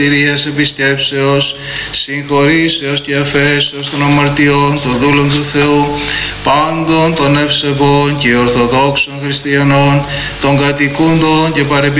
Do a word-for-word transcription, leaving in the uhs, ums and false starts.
Κυρίας επισκέψεως, συγχωρήσεως και αφέσεως των αμαρτιών των δούλων του Θεού, πάντων των ευσεβών και ορθοδόξων χριστιανών, των κατοικούντων και παρεπιπτόντων